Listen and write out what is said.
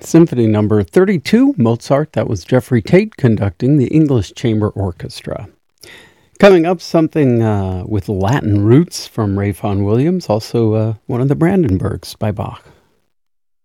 Symphony Number 32, Mozart. That was Jeffrey Tate conducting the English Chamber Orchestra. Coming up, something with Latin roots from Ray Vaughan Williams, also one of the Brandenburgs by Bach.